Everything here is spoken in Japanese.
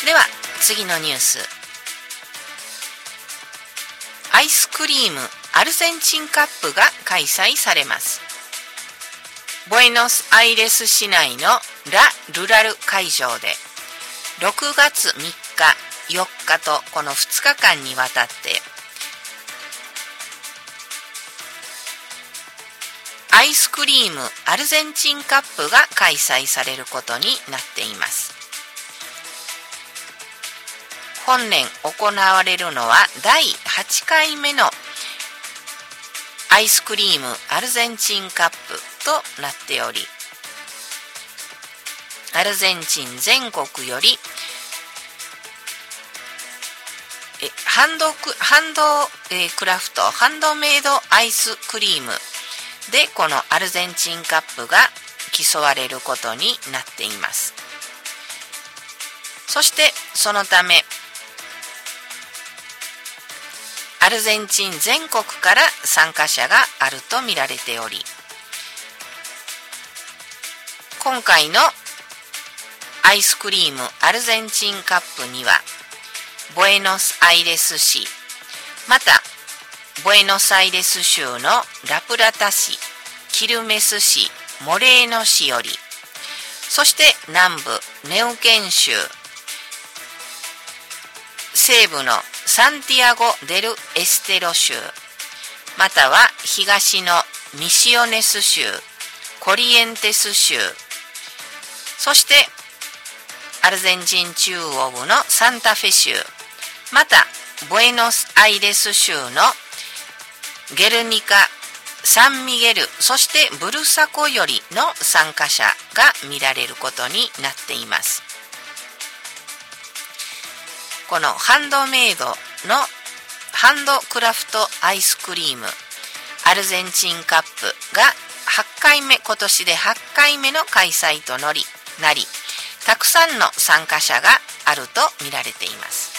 では次のニュース。アイスクリームアルゼンチンカップが開催されます。ボエノスアイレス市内のラ・ルラル会場で6月3日4日とこの2日間にわたってアイスクリームアルゼンチンカップが開催されることになっています。本年行われるのは第8回目のアイスクリームアルゼンチンカップとなっており、アルゼンチン全国よりハンドクラフトハンドメイドアイスクリームでこのアルゼンチンカップが競われることになっています。そしてそのためアルゼンチン全国から参加者があると見られており、今回のアイスクリームアルゼンチンカップにはボエノスアイレス市、またボエノスアイレス州のラプラタ市、キルメス市、モレーノ市より、そして南部ネウケン州、西部のサンティアゴ・デル・エステロ州、または東のミシオネス州、コリエンテス州、そしてアルゼンチン中央部のサンタフェ州、またボエノスアイレス州のゲルニカ、サンミゲル、そしてブルサコよりの参加者が見られることになっています。このハンドメイドのハンドクラフトアイスクリームアルゼンチンカップが今年で8回目の開催となり、たくさんの参加者があると見られています。